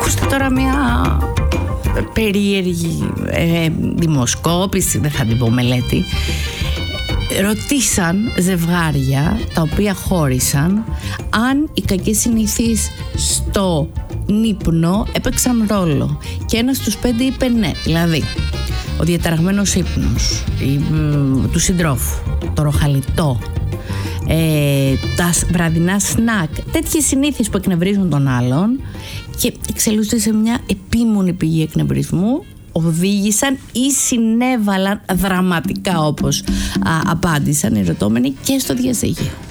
Ακούστε τώρα μια περίεργη δημοσκόπηση, δεν θα την πω μελέτη. Ρωτήσαν ζευγάρια τα οποία χώρισαν αν οι κακές συνήθειες στο ύπνο έπαιξαν ρόλο, και ένας στους 5 είπε ναι. Δηλαδή ο διαταραγμένος ύπνος του συντρόφου, το ροχαλιτό, τα βραδινά σνακ, τέτοιες συνήθειες που εκνευρίζουν τον άλλον και εξελίσσονται σε μια επίμονη πηγή εκνευρισμού, οδήγησαν ή συνέβαλαν δραματικά, όπως απάντησαν οι ρωτώμενοι, και στο διαζύγιο.